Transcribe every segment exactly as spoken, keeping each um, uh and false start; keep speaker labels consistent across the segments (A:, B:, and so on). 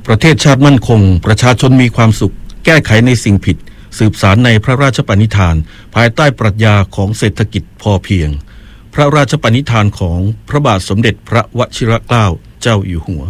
A: ประเทศชาติมั่นคงประชาชนมีความสุขแก้ไขในสิ่งผิดสืบสารในพระราชปณิธานภายใต้ปรัชญาของเศรษฐกิจพอเพียงพระราชปณิธานของพระบาทสมเด็จพระวชิรเกล้าเจ้าอยู่หัว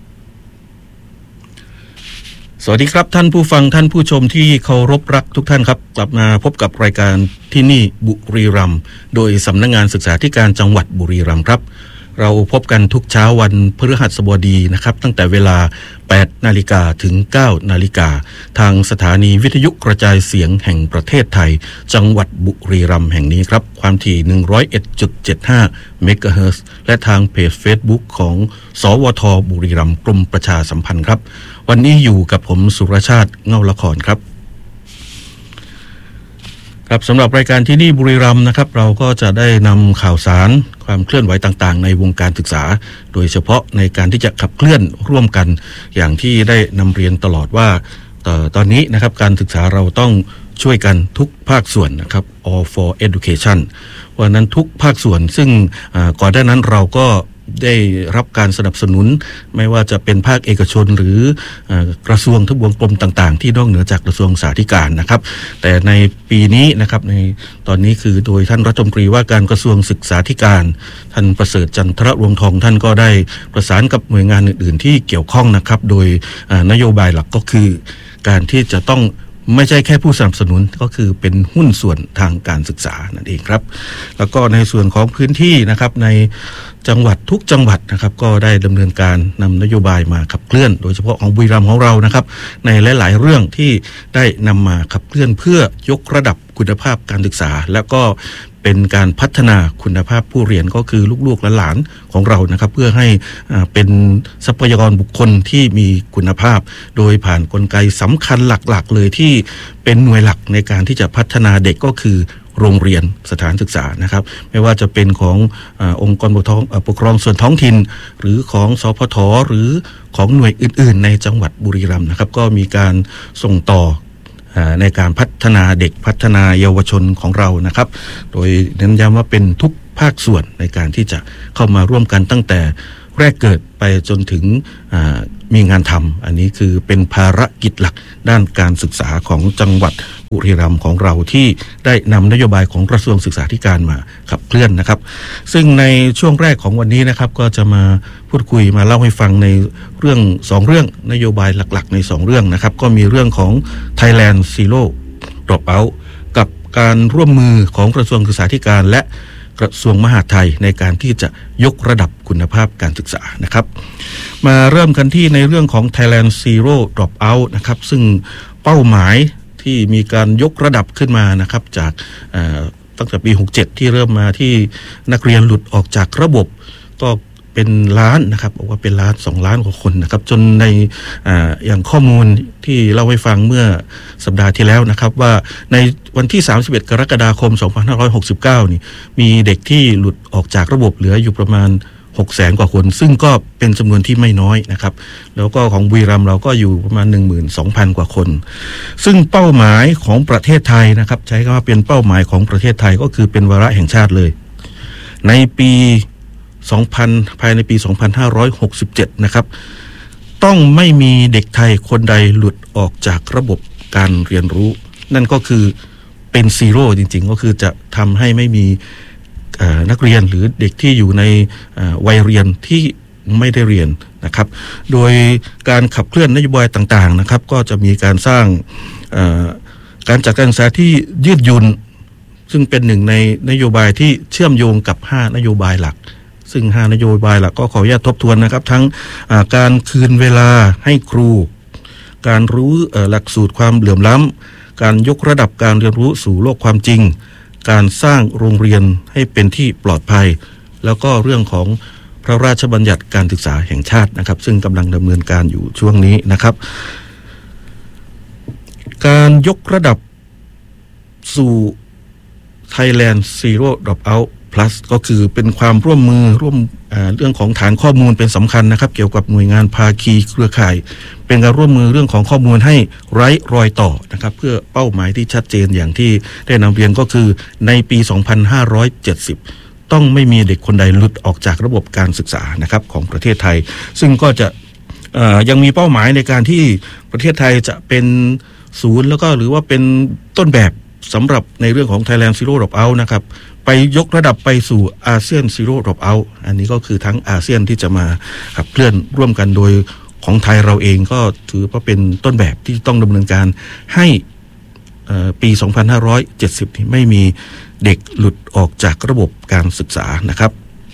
A: สวัสดีครับท่านผู้ฟังท่านผู้ชมที่เคารพรักทุกท่านครับกลับมาพบกับรายการที่นี่บุรีรัมย์โดยสำนักงานศึกษาธิการจังหวัดบุรีรัมย์ครับเราพบกันทุกเช้าวันพฤหัสบดีนะครับตั้งแต่เวลา แปดนาฬิกา ถึง เก้านาฬิกาทางสถานีวิทยุกระจายเสียงแห่งประเทศไทยจังหวัดบุรีรัมย์แห่งนี้ครับความถี่ หนึ่งร้อยเอ็ดจุดเจ็ดห้า เมกะเฮิรตซ์และทางเพจ Facebook ของสวทบุรีรัมย์กรมประชาสัมพันธ์ครับวันนี้อยู่กับผมสุรชาติเงาละครครับครับสำหรับรายการที่นี่บุรีรัมย์นะครับเราก็จะได้นำข่าวสารความเคลื่อนไหวต่างๆในวงการศึกษาโดยเฉพาะในการที่จะขับเคลื่อนร่วมกันอย่างที่ได้นำเรียนตลอดว่าตอนนี้นะครับการศึกษาเราต้องช่วยกันทุกภาคส่วนนะครับ all for education วันนั้นทุกภาคส่วนซึ่งก่อนหน้านั้นเราก็ได้รับการสนับสนุนไม่ว่าจะเป็นภาคเอกชนหรือกระทรวงทบวงกรมต่างๆที่นอกเหนือจากกระทรวงสาธารณสุขนะครับแต่ในปีนี้นะครับในตอนนี้คือโดยท่านรัฐมนตรีว่าการกระทรวงศึกษาธิการท่านประเสริฐจันทรรวงทองท่านก็ได้ประสานกับหน่วยงานอื่นๆที่เกี่ยวข้องนะครับโดยนโยบายหลักก็คือการที่จะต้องไม่ใช่แค่ผู้สนับสนุนก็คือเป็นหุ้นส่วนทางการศึกษานั่นเองครับแล้วก็ในส่วนของพื้นที่นะครับในจังหวัดทุกจังหวัดนะครับก็ได้ดำเนินการนำนโยบายมาขับเคลื่อนโดยเฉพาะของบุรีรัมย์ของเรานะครับในหลายๆเรื่องที่ได้นำมาขับเคลื่อนเพื่อยกระดับคุณภาพการศึกษาแล้วก็เป็นการพัฒนาคุณภาพผู้เรียนก็คือลูกๆและหลานของเรานะครับเพื่อให้เป็นทรัพยากรบุคคลที่มีคุณภาพโดยผ่านกลไกสำคัญหลักๆเลยที่เป็นหน่วยหลักในการที่จะพัฒนาเด็กก็คือโรงเรียนสถานศึกษานะครับไม่ว่าจะเป็นของอ่าองค์กรปกครองส่วนท้องถิ่นหรือของสพทหรือของหน่วยอื่นๆในจังหวัดบุรีรัมย์นะครับก็มีการส่งต่อในการพัฒนาเด็กพัฒนาเยาวชนของเรานะครับโดยเน้นย้ำว่าเป็นทุกภาคส่วนในการที่จะเข้ามาร่วมกันตั้งแต่แรกเกิดไปจนถึงมีงานทำอันนี้คือเป็นภารกิจหลักด้านการศึกษาของจังหวัดบุรีรัมย์ของเราที่ได้นำนโยบายของกระทรวงศึกษาธิการมาขับเคลื่อนนะครับซึ่งในช่วงแรกของวันนี้นะครับก็จะมาพูดคุยมาเล่าให้ฟังในเรื่องสองเรื่องนโยบายหลักๆในสองเรื่องนะครับก็มีเรื่องของ Thailand Zero Dropout กับการร่วมมือของกระทรวงศึกษาธิการและกระทรวงมหาดไทยในการที่จะยกระดับคุณภาพการศึกษานะครับมาเริ่มกันที่ในเรื่องของ Thailand Zero Dropout นะครับซึ่งเป้าหมายที่มีการยกระดับขึ้นมานะครับจากตั้งแต่ปีหกสิบเจ็ดที่เริ่มมาที่นักเรียนหลุดออกจากระบบก็เป็นล้านนะครับบอกว่าเป็นล้านสองล้านกว่าคนนะครับจนใน อ, อย่างข้อมูลที่เล่าให้ฟังเมื่อสัปดาห์ที่แล้วนะครับว่าในวันที่สามสิบเอ็ดกรกฎาคมสองพันห้าร้อยหกสิบเก้านี่มีเด็กที่หลุดออกจากระบบเหลืออยู่ประมาณหกแสนกว่าคนซึ่งก็เป็นจำนวนที่ไม่น้อยนะครับแล้วก็ของบุรีรัมย์เราก็อยู่ประมาณ หนึ่งหมื่นสองพัน กว่าคนซึ่งเป้าหมายของประเทศไทยนะครับใช้คำว่าเป็นเป้าหมายของประเทศไทยก็คือเป็นวาระแห่งชาติเลยในปีสองพันภายในปีสองพันห้าร้อยหกสิบเจ็ดนะครับต้องไม่มีเด็กไทยคนใดหลุดออกจากระบบการเรียนรู้นั่นก็คือเป็นซีโร่จริงๆก็คือจะทำให้ไม่มีนักเรียนหรือเด็กที่อยู่ในวัยเรียนที่ไม่ได้เรียนนะครับโดยการขับเคลื่อนนโยบายต่างๆนะครับก็จะมีการสร้างการจัดการศึกษาที่ยืดหยุ่นซึ่งเป็นหนึ่งในนโยบายที่เชื่อมโยงกับห้านโยบายหลักซึ่งห้านโยบายหลักก็ขออนุญาตทบทวนนะครับทั้งการคืนเวลาให้ครูการรู้หลักสูตรความเหลื่อมล้ำการยกระดับการเรียนรู้สู่โลกความจริงการสร้างโรงเรียนให้เป็นที่ปลอดภัยแล้วก็เรื่องของพระราชบัญญัติการศึกษาแห่งชาตินะครับซึ่งกำลังดำเนินการอยู่ช่วงนี้นะครับการยกระดับสู่ Thailand Zero Dropout plus ก็คือเป็นความร่วมมือร่วมเรื่องของฐานข้อมูลเป็นสำคัญนะครับเกี่ยวกับหน่วยงานภาคีเครือข่ายเป็นการร่วมมือเรื่องของข้อมูลให้ไร้รอยต่อนะครับเพื่อเป้าหมายที่ชัดเจนอย่างที่ได้นำเรียนก็คือในปีสองพันห้าร้อยเจ็ดสิบต้องไม่มีเด็กคนใดหลุดออกจากระบบการศึกษานะครับของประเทศไทยซึ่งก็จะยังมีเป้าหมายในการที่ประเทศไทยจะเป็นศูนย์แล้วก็หรือว่าเป็นต้นแบบสำหรับในเรื่องของ Thailand Zero Dropout นะครับไปยกระดับไปสู่อาเซียน Zero Dropout อันนี้ก็คือทั้งอาเซียนที่จะมาขับเคลื่อนร่วมกันโดยของไทยเราเองก็ถือว่าเป็นต้นแบบที่ต้องดำเนินการให้ปีสองพันห้าร้อยเจ็ดสิบนี้ไม่มีเด็กหลุดออกจากระบบการศึกษานะครับ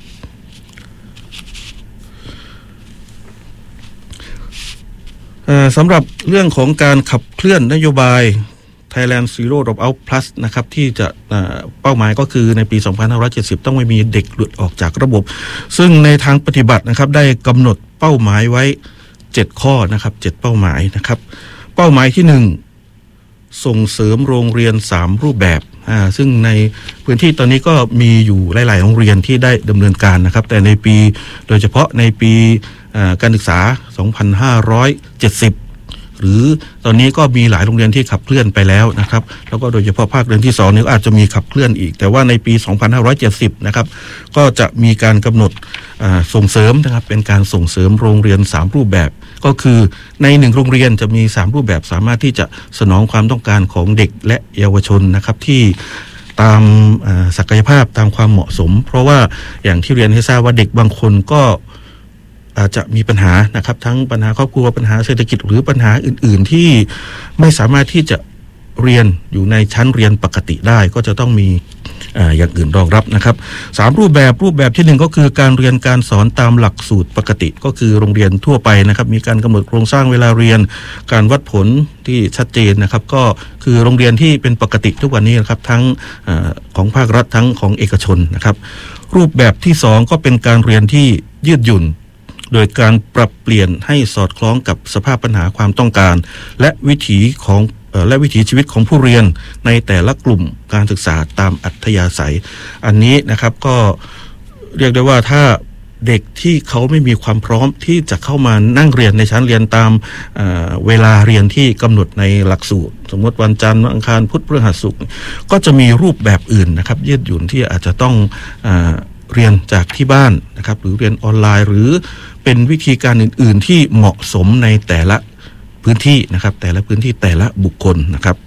A: สำหรับเรื่องของการขับเคลื่อนนโยบาย Thailand Zero Dropout Plus นะครับที่จะเป้าหมายก็คือในปีสองพันห้าร้อยเจ็ดสิบต้องไม่มีเด็กหลุดออกจากระบบซึ่งในทางปฏิบัตินะครับได้กำหนดเป้าหมายไว้เจ็ดข้อนะครับเจ็ดเป้าหมายนะครับเป้าหมายที่หนึ่งส่งเสริมโรงเรียนสามรูปแบบอ่าซึ่งในพื้นที่ตอนนี้ก็มีอยู่หลายๆโรงเรียนที่ได้ดำเนินการนะครับแต่ในปีโดยเฉพาะในปีการศึกษาสองพันห้าร้อยเจ็ดสิบหรือตอนนี้ก็มีหลายโรงเรียนที่ขับเคลื่อนไปแล้วนะครับแล้วก็โดยเฉพาะภาคเรียนที่สองนี้อาจจะมีขับเคลื่อนอีกแต่ว่าในปีสองพันห้าร้อยเจ็ดสิบนะครับก็จะมีการกำหนดส่งเสริมนะครับเป็นการส่งเสริมโรงเรียนสามรูปแบบก็คือในหนึ่งโรงเรียนจะมีสามรูปแบบสามารถที่จะสนองความต้องการของเด็กและเยาวชนนะครับที่ตามศักยภาพตามความเหมาะสมเพราะว่าอย่างที่เรียนให้ทราบว่าเด็กบางคนก็อาจจะมีปัญหานะครับทั้งปัญหาครอบครัวปัญหาเศรษฐกิจหรือปัญหาอื่นๆที่ไม่สามารถที่จะเรียนอยู่ในชั้นเรียนปกติได้ก็จะต้องมีอย่างอื่นรองรับนะครับสามรูปแบบรูปแบบที่หนึ่งก็คือการเรียนการสอนตามหลักสูตรปกติก็คือโรงเรียนทั่วไปนะครับมีการกำหนดโครงสร้างเวลาเรียนการวัดผลที่ชัดเจนนะครับก็คือโรงเรียนที่เป็นปกติทุกวันนี้นะครับทั้งของภาครัฐทั้งของเอกชนนะครับรูปแบบที่สองก็เป็นการเรียนที่ยืดหยุ่นโดยการปรับเปลี่ยนให้สอดคล้องกับสภาพปัญหาความต้องการและวิถีของและวิถีชีวิตของผู้เรียนในแต่ละกลุ่มการศึกษาตามอัธยาศัยอันนี้นะครับก็เรียกได้ว่าถ้าเด็กที่เขาไม่มีความพร้อมที่จะเข้ามานั่งเรียนในชั้นเรียนตามเอ่อเวลาเรียนที่กำหนดในหลักสูตรสมมติวันจันทร์วันอังคารพุธพฤหัสศุกร์ก็จะมีรูปแบบอื่นนะครับยืดหยุ่นที่อาจจะต้องเอ่อเรียนจากที่บ้านนะครับหรือเรียนออนไลน์หรือเป็นวิธีการอื่นๆที่เหมาะสมในแต่ละพื้นที่นะครับแต่ละพื้นที่แต่ละบุคคลนะครับ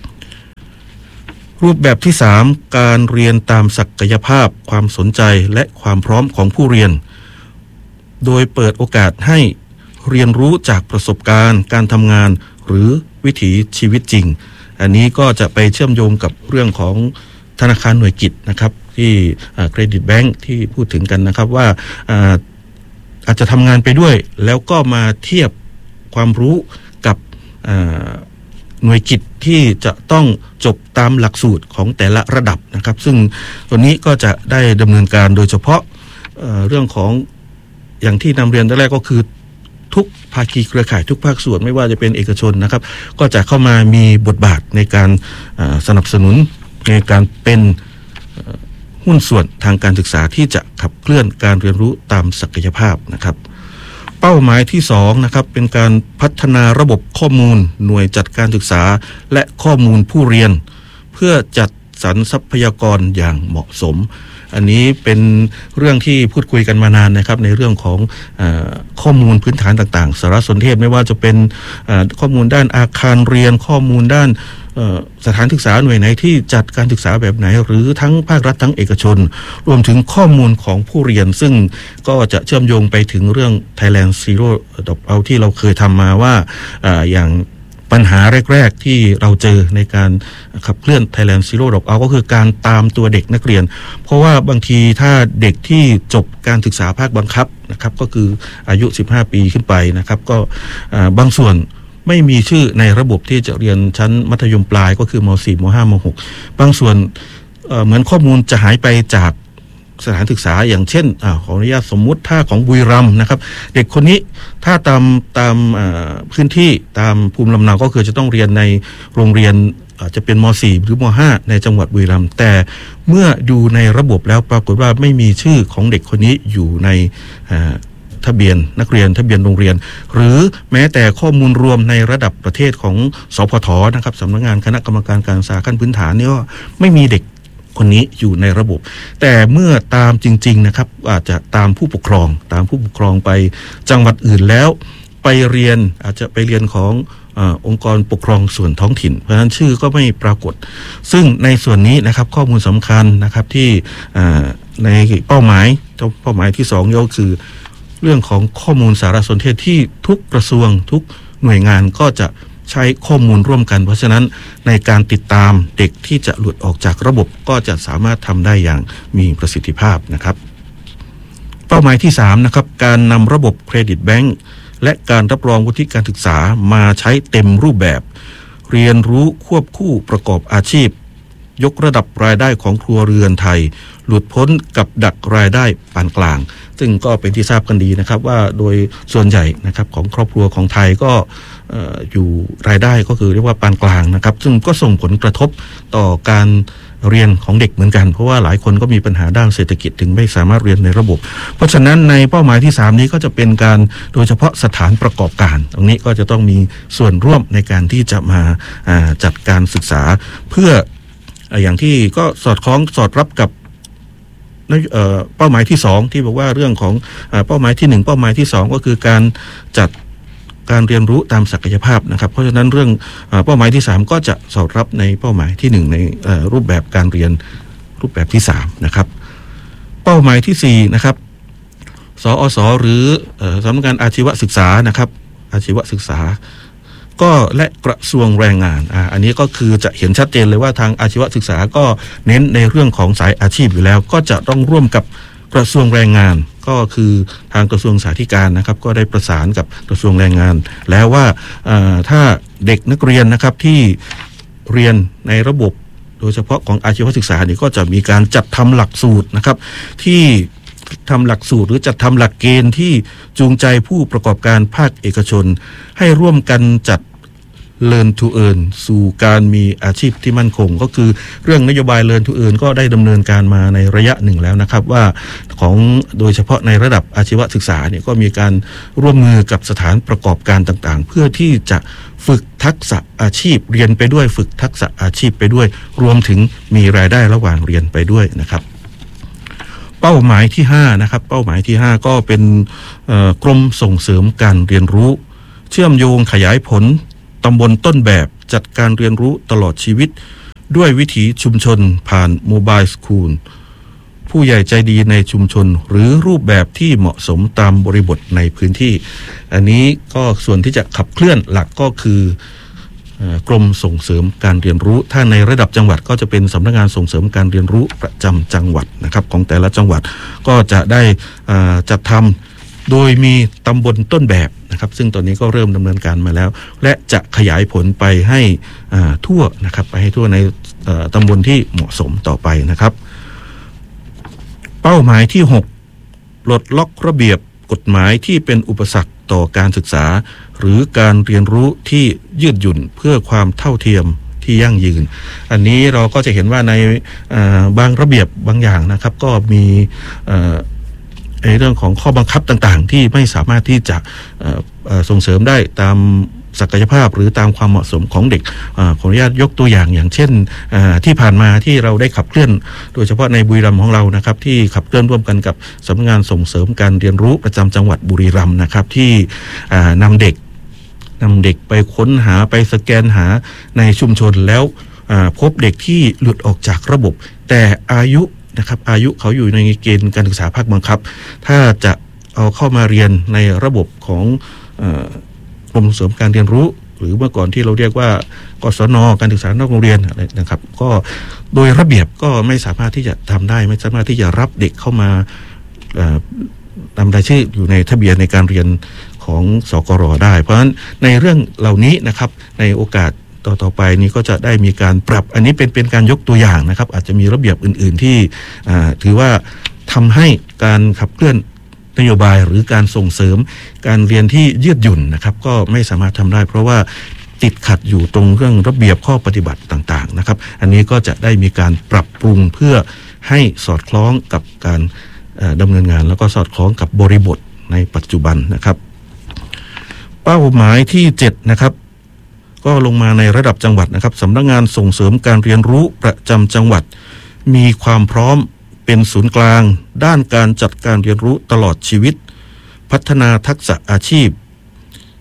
A: รูปแบบที่สามการเรียนตามศักยภาพความสนใจและความพร้อมของผู้เรียนโดยเปิดโอกาสให้เรียนรู้จากประสบการณ์การทำงานหรือวิถีชีวิตจริงอันนี้ก็จะไปเชื่อมโยงกับเรื่องของธนาคารหน่วยกิจนะครับที่เครดิตแบงค์ที่พูดถึงกันนะครับว่าอาจจะทำงานไปด้วยแล้วก็มาเทียบความรู้กับหน่วยกิจที่จะต้องจบตามหลักสูตรของแต่ละระดับนะครับซึ่งตัวนี้ก็จะได้ดำเนินการโดยเฉพาะ เอ่อ เรื่องของอย่างที่นำเรียนแรกก็คือทุกภาคีเครือข่ายทุกภาคส่วนไม่ว่าจะเป็นเอกชนนะครับก็จะเข้ามามีบทบาทในการสนับสนุนในการเป็นหุ้นส่วนทางการศึกษาที่จะขับเคลื่อนการเรียนรู้ตามศักยภาพนะครับเป้าหมายที่สองนะครับเป็นการพัฒนาระบบข้อมูลหน่วยจัดการศึกษาและข้อมูลผู้เรียนเพื่อจัดสรรทรัพยากรอย่างเหมาะสมอันนี้เป็นเรื่องที่พูดคุยกันมานานนะครับในเรื่องของเอ่อข้อมูลพื้นฐานต่างๆสารสนเทศไม่ว่าจะเป็นเอ่อข้อมูลด้านอาคารเรียนข้อมูลด้านสถานศึกษาหน่วยไหนที่จัดการศึกษาแบบไหนหรือทั้งภาครัฐทั้งเอกชนรวมถึงข้อมูลของผู้เรียนซึ่งก็จะเชื่อมโยงไปถึงเรื่อง Thailand Zero Dropout ที่เราเคยทำมาว่าอย่างปัญหาแรกๆที่เราเจอในการขับเคลื่อน Thailand Zero Dropout ก็คือการตามตัวเด็กนักเรียนเพราะว่าบางทีถ้าเด็กที่จบการศึกษาภาคบังคับนะครับก็คืออายุสิบห้าปีขึ้นไปนะครับก็บางส่วนไม่มีชื่อในระบบที่จะเรียนชั้นมัธยมปลายก็คือม.สี่ ม.ห้า ม.หก บางส่วน เอ่อ เหมือนข้อมูลจะหายไปจากสถานศึกษาอย่างเช่นอ่าขออนุญาตสมมุติถ้าของบุรีรัมย์นะครับเด็กคนนี้ถ้าตามตามพื้นที่ตามภูมิลำเนาก็คือจะต้องเรียนในโรงเรียนอาจจะเป็นม.สี่ หรือ ม.ห้า ในจังหวัดบุรีรัมย์แต่เมื่อดูในระบบแล้วปรากฏว่าไม่มีชื่อของเด็กคนนี้อยู่ในทะเบียนนักเรียนทะเบียนโรงเรียนหรือแม้แต่ข้อมูลรวมในระดับประเทศของสพทนะครับสำนักงานคณะกรรมการการศึกษาขั้นพื้นฐานนี่ก็ไม่มีเด็กคนนี้อยู่ในระบบแต่เมื่อตามจริงๆนะครับอาจจะตามผู้ปกครองตามผู้ปกครองไปจังหวัดอื่นแล้วไปเรียนอาจจะไปเรียนของเอ่อองค์กรปกครองส่วนท้องถิ่นเพราะฉะนั้นชื่อก็ไม่ปรากฏซึ่งในส่วนนี้นะครับข้อมูลสำคัญนะครับที่ในเป้าหมายเป้าหมายที่สองก็คือเรื่องของข้อมูลสารสนเทศที่ทุกกระทรวงทุกหน่วยงานก็จะใช้ข้อมูลร่วมกันเพราะฉะนั้นในการติดตามเด็กที่จะหลุดออกจากระบบก็จะสามารถทำได้อย่างมีประสิทธิภาพนะครับเป้าหมายที่สามนะครับการนำระบบเครดิตแบงก์และการรับรองวุฒิการศึกษามาใช้เต็มรูปแบบเรียนรู้ควบคู่ประกอบอาชีพยกระดับรายได้ของครัวเรือนไทยหลุดพ้นกับดักรายได้ปานกลางซึ่งก็เป็นที่ทราบกันดีนะครับว่าโดยส่วนใหญ่นะครับของครอบครัวของไทยก็อยู่รายได้ก็คือเรียกว่าปานกลางนะครับซึ่งก็ส่งผลกระทบต่อการเรียนของเด็กเหมือนกันเพราะว่าหลายคนก็มีปัญหาด้านเศรษฐกิจถึงไม่สามารถเรียนในระบบเพราะฉะนั้นในเป้าหมายที่สามนี้ก็จะเป็นการโดยเฉพาะสถานประกอบการตรงนี้ก็จะต้องมีส่วนร่วมในการที่จะมาจัดการศึกษาเพื่ออย่างที่ก็สอดคล้องสอดรับกับเป้าหมายที่สองที่บอกว่าเรื่องของเป้าหมายที่หนึ่งเป้าหมายที่สองก็คือการจัดการเรียนรู้ตามศักยภาพนะครับเพราะฉะนั้นเรื่องเป้าหมายที่สามก็จะสอดรับในเป้าหมายที่หนึ่งในรูปแบบการเรียนรูปแบบที่สามนะครับเป้าหมายที่สี่นะครับสอสหรือสำนักงานอาชีวศึกษานะครับอาชีวศึกษาก็และกระทรวงแรงงานอ่าอันนี้ก็คือจะเห็นชัดเจนเลยว่าทางอาชีวศึกษาก็เน้นในเรื่องของสายอาชีพอยู่แล้วก็จะต้องร่วมกับกระทรวงแรงงานก็คือทางกระทรวงสาธารณสุขนะครับก็ได้ประสานกับกระทรวงแรงงานแล้วว่าถ้าเด็กนักเรียนนะครับที่เรียนในระบบโดยเฉพาะของอาชีวศึกษานี่ก็จะมีการจัดทำหลักสูตรนะครับที่ทำหลักสูตรหรือจัดทำหลักเกณฑ์ที่จูงใจผู้ประกอบการภาคเอกชนให้ร่วมกันจัด Learn to Earn สู่การมีอาชีพที่มั่นคงก็คือเรื่องนโยบาย Learn to Earn ก็ได้ดำเนินการมาในระยะหนึ่งแล้วนะครับว่าของโดยเฉพาะในระดับอาชีวศึกษาเนี่ยก็มีการร่วมมือกับสถานประกอบการต่างๆเพื่อที่จะฝึกทักษะอาชีพเรียนไปด้วยฝึกทักษะอาชีพไปด้วยรวมถึงมีรายได้ระหว่างเรียนไปด้วยนะครับเป้าหมายที่ห้านะครับเป้าหมายที่ห้าก็เป็นกรมส่งเสริมการเรียนรู้เชื่อมโยงขยายผลตำบลต้นแบบจัดการเรียนรู้ตลอดชีวิตด้วยวิถีชุมชนผ่านโมบายสคูลผู้ใหญ่ใจดีในชุมชนหรือรูปแบบที่เหมาะสมตามบริบทในพื้นที่อันนี้ก็ส่วนที่จะขับเคลื่อนหลักก็คือกรมส่งเสริมการเรียนรู้ถ้าในระดับจังหวัดก็จะเป็นสำนักงานส่งเสริมการเรียนรู้ประจำจังหวัดนะครับของแต่ละจังหวัดก็จะได้จัดทำโดยมีตำบลต้นแบบนะครับซึ่งตอนนี้ก็เริ่มดำเนินการมาแล้วและจะขยายผลไปให้ทั่วนะครับไปให้ทั่วในตำบลที่เหมาะสมต่อไปนะครับเป้าหมายที่หกปลดล็อกระเบียบกฎหมายที่เป็นอุปสรรคต่อการศึกษาหรือการเรียนรู้ที่ยืดหยุ่นเพื่อความเท่าเทียมที่ยั่งยืนอันนี้เราก็จะเห็นว่าในบางระเบียบบางอย่างนะครับก็มีในเรื่องของข้อบังคับต่างๆที่ไม่สามารถที่จะส่งเสริมได้ตามศักยภาพหรือตามความเหมาะสมของเด็กขออนุญาตยกตัวอย่างอย่างเช่นที่ผ่านมาที่เราได้ขับเคลื่อนโดยเฉพาะในบุรีรัมย์ของเรานะครับที่ขับเคลื่อนร่วมกันกับสำนักงานส่งเสริมการเรียนรู้ประจำจังหวัดบุรีรัมย์นะครับที่นำเด็กนำเด็กไปค้นหาไปสแกนหาในชุมชนแล้วพบเด็กที่หลุดออกจากระบบแต่อายุนะครับอายุเขาอยู่ในเกณฑ์การศึกษาภาคบังคับถ้าจะเอาเข้ามาเรียนในระบบของกรมส่งเสริมการเรียนรู้หรือเมื่อก่อนที่เราเรียกว่ากศน.การศึกษานอกโรงเรียนอะไรนะครับก็โดยระเบียบก็ไม่สามารถที่จะทำได้ไม่สามารถที่จะรับเด็กเข้ามานำรายชื่ออยู่ในทะเบียนในการเรียนของสกร.ได้เพราะฉะนั้นในเรื่องเหล่านี้นะครับในโอกาสต่อต่อไปนี้ก็จะได้มีการปรับอันนี้เป็นเป็นการยกตัวอย่างนะครับอาจจะมีระเบียบอื่นๆที่ถือว่าทำให้การขับเคลื่อนนโยบายหรือการส่งเสริมการเรียนที่ยืดหยุ่นนะครับก็ไม่สามารถทำได้เพราะว่าติดขัดอยู่ตรงเรื่องระเบียบข้อปฏิบัติต่างๆนะครับอันนี้ก็จะได้มีการปรับปรุงเพื่อให้สอดคล้องกับการดำเนินงานแล้วก็สอดคล้องกับบริบทในปัจจุบันนะครับเป้าหมายที่เจ็ดนะครับก็ลงมาในระดับจังหวัดนะครับสำนักงานส่งเสริมการเรียนรู้ประจำจังหวัดมีความพร้อมเป็นศูนย์กลางด้านการจัดการเรียนรู้ตลอดชีวิตพัฒนาทักษะอาชีพ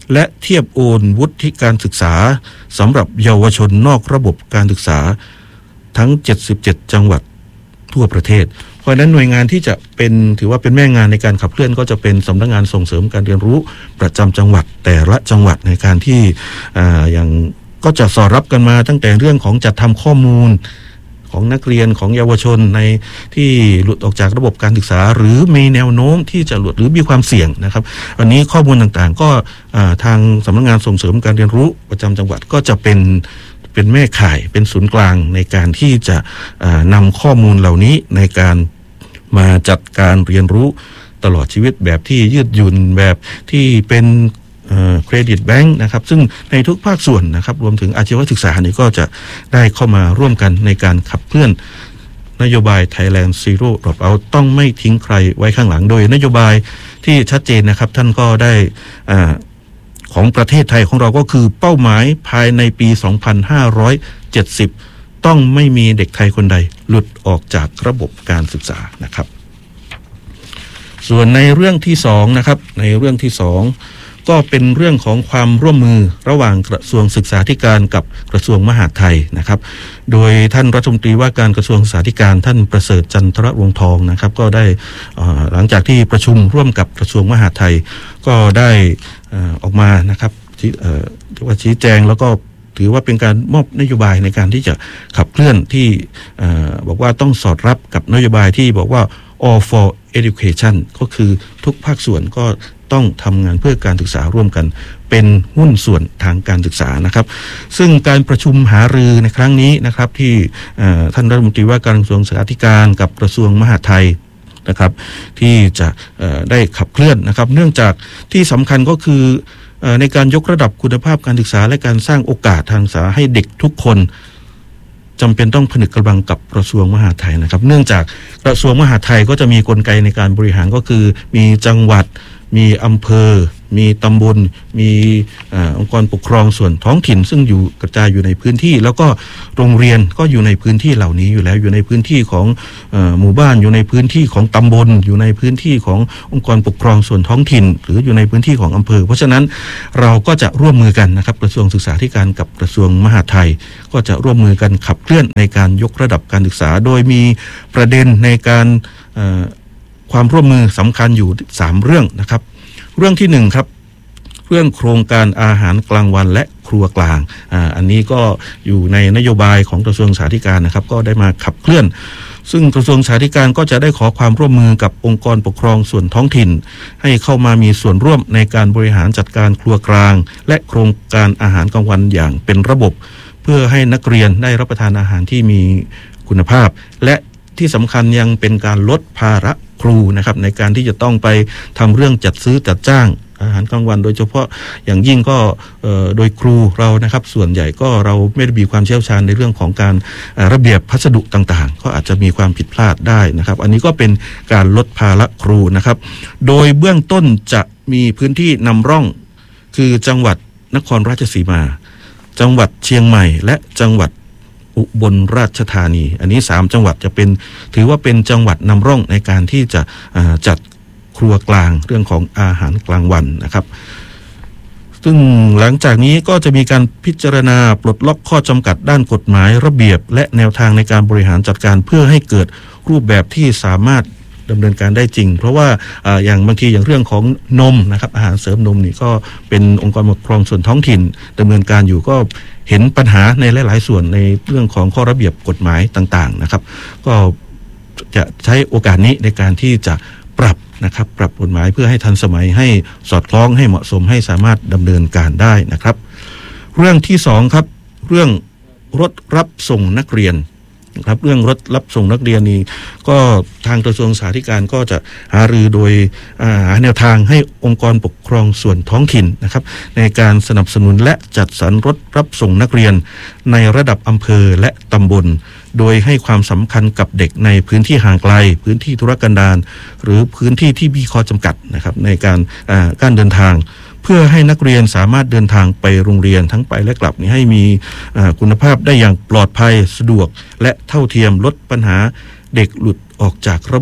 A: และเทียบโอนวุฒิการศึกษาสำหรับเยาวชนนอกระบบการศึกษาทั้งเจ็ดสิบเจ็ดจังหวัดทั่วประเทศเพราะฉะนั้นหน่วยงานที่จะเป็นถือว่าเป็นแม่งานในการขับเคลื่อนก็จะเป็นสำนักงานส่งเสริมการเรียนรู้ประจำจังหวัดแต่ละจังหวัดในการที่อ่าอย่างก็จะสอดรับกันมาตั้งแต่เรื่องของจัดทำข้อมูลของนักเรียนของเยาวชนในที่หลุดออกจากระบบการศึกษาหรือมีแนวโน้มที่จะหลุดหรือมีความเสี่ยงนะครับวันนี้ข้อมูลต่างๆก็ทางสำนักงานส่งเสริมการเรียนรู้ประจำจังหวัดก็จะเป็นเป็นแม่ข่ายเป็นศูนย์กลางในการที่จะนำข้อมูลเหล่านี้ในการมาจัดการเรียนรู้ตลอดชีวิตแบบที่ยืดหยุ่นแบบที่เป็นเครดิตแบงค์นะครับซึ่งในทุกภาคส่วนนะครับรวมถึงอาชีวศึกษานี่ก็จะได้เข้ามาร่วมกันในการขับเคลื่อนนโยบาย Thailand Zero Dropout ต้องไม่ทิ้งใครไว้ข้างหลังโดยนโยบายที่ชัดเจนนะครับท่านก็ได้อ่าของประเทศไทยของเราก็คือเป้าหมายภายในปีสองพันห้าร้อยเจ็ดสิบต้องไม่มีเด็กไทยคนใดหลุดออกจากระบบการศึกษานะครับส่วนในเรื่องที่สองนะครับในเรื่องที่สองก็เป็นเรื่องของความร่วมมือระหว่างกระทรวงศึกษาธิการกับกระทรวงมหาดไทยนะครับโดยท่านรัฐมนตรีว่าการกระทรวงศึกษาธิการท่านประเสริฐจันทรวงศ์ทองนะครับก็ได้หลังจากที่ประชุมร่วมกับกระทรวงมหาดไทยก็ได้ออกมานะครับที่ว่าชี้แจงแล้วก็ถือว่าเป็นการมอบนโยบายในการที่จะขับเคลื่อนที่บอกว่าต้องสอดรับกับนโยบายที่บอกว่า all for education ก็คือทุกภาคส่วนก็ต้องทำงานเพื่อการศึกษาร่วมกันเป็นหุ้นส่วนทางการศึกษานะครับซึ่งการประชุมหารือในครั้งนี้นะครับที่ท่านรัฐมนตรีว่าการกระทรวงศึกษาธิการกับกระทรวงมหาดไทยนะครับที่จะได้ขับเคลื่อนนะครับเนื่องจากที่สำคัญก็คือในการยกระดับคุณภาพการศึกษาและการสร้างโอกาสทางศึกษาให้เด็กทุกคนจำเป็นต้องผนึกกำลังกับกระทรวงมหาดไทยนะครับเนื่องจากกระทรวงมหาดไทยก็จะมีกลไกในการบริหารก็คือมีจังหวัดมีอำเภอมีตำบลมีองค์กรปกครองส่วนท้องถิ่นซึ่งอยู่กระจายอยู่ในพื้นที่แล้วก็โรงเรียนก็อยู่ในพื้นที่เหล่านี้อยู่แล้วอยู่ในพื้นที่ของหมู่บ้านอยู่ในพื้นที่ของตำบลอยู่ในพื้นที่ขององค์กรปกครองส่วนท้องถิ่นหรืออยู่ในพื้นที่ของอำเภอเพราะฉะนั้นเราก็จะร่วมมือกันนะครับกระทรวงศึกษาธิการกับกระทรวงมหาดไทยก็จะร่วมมือกันขับเคลื่อนในการยกระดับการศึกษาโดยมีประเด็นในการความร่วมมือสำคัญอยู่สามเรื่องนะครับเรื่องที่หนึ่งครับเรื่องโครงการอาหารกลางวันและครัวกลางอ่าอันนี้ก็อยู่ในนโยบายของกระทรวงศึกษาธิการนะครับก็ได้มาขับเคลื่อนซึ่งกระทรวงศึกษาธิการก็จะได้ขอความร่วมมือกับองค์กรปกครองส่วนท้องถิ่นให้เข้ามามีส่วนร่วมในการบริหารจัดการครัวกลางและโครงการอาหารกลางวันอย่างเป็นระบบเพื่อให้นักเรียนได้รับประทานอาหารที่มีคุณภาพและที่สำคัญยังเป็นการลดภาระครูนะครับในการที่จะต้องไปทำเรื่องจัดซื้อจัดจ้างอาหารกลางวันโดยเฉพาะอย่างยิ่งก็โดยครูเรานะครับส่วนใหญ่ก็เราไม่ได้มีความเชี่ยวชาญในเรื่องของการระเบียบพัสดุต่างๆก็อาจจะมีความผิดพลาดได้นะครับอันนี้ก็เป็นการลดภาระครูนะครับโดยเบื้องต้นจะมีพื้นที่นำร่องคือจังหวัดนครราชสีมาจังหวัดเชียงใหม่และจังหวัดอุบลราชธานีอันนี้สามจังหวัดจะเป็นถือว่าเป็นจังหวัดนำร่องในการที่จะจัดครัวกลางเรื่องของอาหารกลางวันนะครับซึ่งหลังจากนี้ก็จะมีการพิจารณาปลดล็อกข้อจำกัดด้านกฎหมายระเบียบและแนวทางในการบริหารจัดการเพื่อให้เกิดรูปแบบที่สามารถดำเนินการได้จริงเพราะว่าอย่างบางทีอย่างเรื่องของนมนะครับอาหารเสริมนมนี่ก็เป็นองค์กรปกครองส่วนท้องถิ่นดำเนินการอยู่ก็เห็นปัญหาในหลายๆส่วนในเรื่องของข้อระเบียบกฎหมายต่างๆนะครับก็จะใช้โอกาสนี้ในการที่จะปรับนะครับปรับกฎหมายเพื่อให้ทันสมัยให้สอดคล้องให้เหมาะสมให้สามารถดำเนินการได้นะครับเรื่องที่สองครับเรื่องรถรับส่งนักเรียนครับเรื่องรถรับส่งนักเรียนนี้ก็ทางกระทรวงศึกษาธิการก็จะหารือโดยหาแนวทางให้องค์กรปกครองส่วนท้องถิ่นนะครับในการสนับสนุนและจัดสรรรถรับส่งนักเรียนในระดับอำเภอและตำบลโดยให้ความสำคัญกับเด็กในพื้นที่ห่างไกลพื้นที่ธุรกันดารหรือพื้นที่ที่มีข้อจำกัดนะครับในการการเดินทางเพื่อให้นักเรียนสามารถเดินทางไปโรงเรียนทั้งไปและกลับนี้ให้มีคุณภาพได้อย่างปลอดภัยสะดวกและเท่าเทียมลดปัญหาเด็กหลุดออกจากระบบ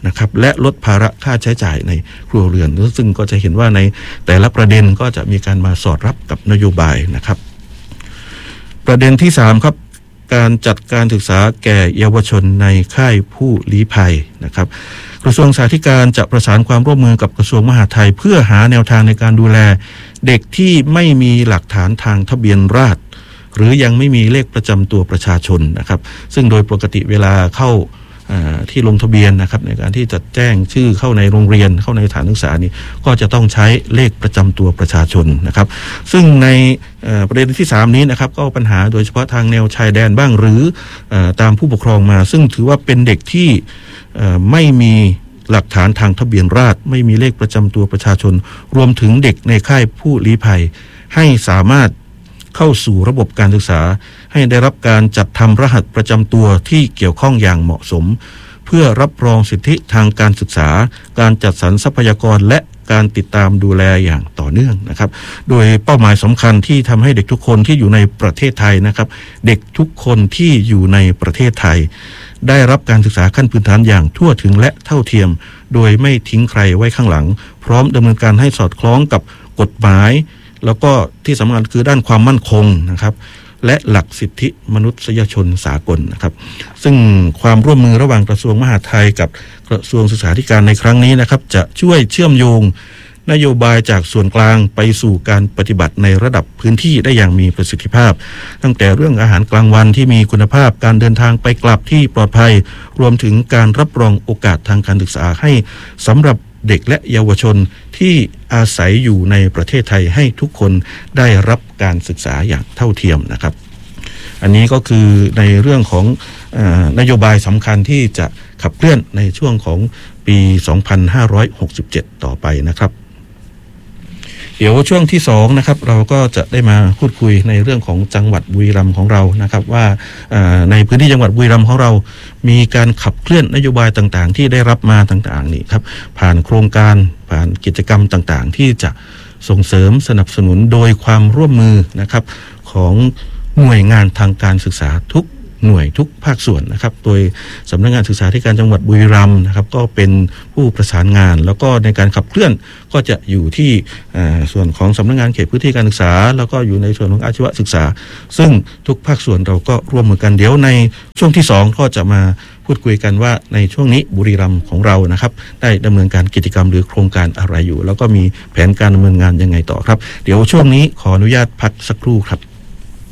A: นะครับและลดภาระค่าใช้จ่ายในครัวเรือนซึ่งก็จะเห็นว่าในแต่ละประเด็นก็จะมีการมาสอดรับกับนโยบายนะครับประเด็นที่สามครับการจัดการศึกษาแก่เยาวชนในค่ายผู้ลี้ภัยนะครับกระทรวงศึกษาธิการจะประสานความร่วมมือกับกระทรวงมหาดไทยเพื่อหาแนวทางในการดูแลเด็กที่ไม่มีหลักฐานทางทะเบียนราษฎร์หรือยังไม่มีเลขประจำตัวประชาชนนะครับซึ่งโดยปกติเวลาเข้าที่ลงทะเบียนนะครับในการที่จะแจ้งชื่อเข้าในโรงเรียนเข้าในสถานศึกษานี้ก็จะต้องใช้เลขประจำตัวประชาชนนะครับซึ่งในประเด็นที่สามนี้นะครับก็ปัญหาโดยเฉพาะทางแนวชายแดนบ้างหรือตามผู้ปกครองมาซึ่งถือว่าเป็นเด็กที่ไม่มีหลักฐานทางทะเบียนราษฎร์ไม่มีเลขประจำตัวประชาชนรวมถึงเด็กในค่ายผู้ลี้ภัยให้สามารถเข้าสู่ระบบการศึกษาให้ได้รับการจัดทำรหัสประจำตัวที่เกี่ยวข้องอย่างเหมาะสมเพื่อรับรองสิทธิทางการศึกษาการจัดสรรทรัพยากรและการติดตามดูแลอย่างต่อเนื่องนะครับโดยเป้าหมายสำคัญที่ทำให้เด็กทุกคนที่อยู่ในประเทศไทยนะครับเด็กทุกคนที่อยู่ในประเทศไทยได้รับการศึกษาขั้นพื้นฐานอย่างทั่วถึงและเท่าเทียมโดยไม่ทิ้งใครไว้ข้างหลังพร้อมดำเนินการให้สอดคล้องกับกฎหมายแล้วก็ที่สำคัญคือด้านความมั่นคงนะครับและหลักสิทธิมนุษยชนสากลนะครับซึ่งความร่วมมือระหว่างกระทรวงมหาดไทยกับกระทรวงศึกษาธิการในครั้งนี้นะครับจะช่วยเชื่อมโยงนโยบายจากส่วนกลางไปสู่การปฏิบัติในระดับพื้นที่ได้อย่างมีประสิทธิภาพตั้งแต่เรื่องอาหารกลางวันที่มีคุณภาพการเดินทางไปกลับที่ปลอดภัยรวมถึงการรับรองโอกาสทางการศึกษาให้สำหรับเด็กและเยาวชนที่อาศัยอยู่ในประเทศไทยให้ทุกคนได้รับการศึกษาอย่างเท่าเทียมนะครับอันนี้ก็คือในเรื่องของเอ่อนโยบายสำคัญที่จะขับเคลื่อนในช่วงของปีสองพันห้าร้อยหกสิบเจ็ดต่อไปนะครับเดี๋ยวช่วงที่สองนะครับเราก็จะได้มาพูดคุยในเรื่องของจังหวัดบุรีรัมย์ของเรานะครับว่าในพื้นที่จังหวัดบุรีรัมย์ของเรามีการขับเคลื่อนนโยบายต่างๆที่ได้รับมาต่างๆนี่ครับผ่านโครงการผ่านกิจกรรมต่างๆที่จะส่งเสริมสนับสนุนโดยความร่วมมือนะครับของหน่วยงานทางการศึกษาทุกหน่วยทุกภาคส่วนนะครับโดยสำนักงานศึกษาธิการจังหวัดบุรีรัมย์นะครับก็เป็นผู้ประสานงานแล้วก็ในการขับเคลื่อนก็จะอยู่ที่ส่วนของสำนักงานเขตพื้นที่การศึกษาแล้วก็อยู่ในส่วนของอาชีวศึกษาซึ่งทุกภาคส่วนเราก็ร่วมมือกันเดี๋ยวในช่วงที่สองก็จะมาพูดคุยกันว่าในช่วงนี้บุรีรัมย์ของเรานะครับได้ดำเนินการกิจกรรมหรือโครงการอะไรอยู่แล้วก็มีแผนการดำเนินงานยังไงต่อครับเดี๋ยวช่วงนี้ขออนุญาตพักสักครู่ครับ